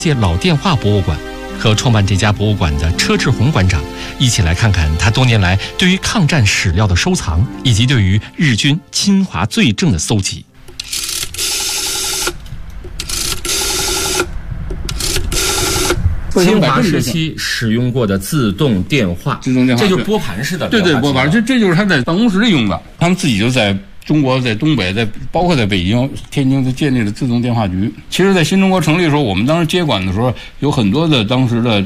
界老电话博物馆，和创办这家博物馆的车志宏馆长一起来看看他多年来对于抗战史料的收藏，以及对于日军侵华罪证的搜集。侵华时期使用过的自动电话，这就是拨盘式的。 对，拨盘，这就是他在办公室里用的。他们自己就在中国，在东北，包括在北京、天津，就建立了自动电话局。其实，在新中国成立的时候，我们当时接管的时候，有很多的当时的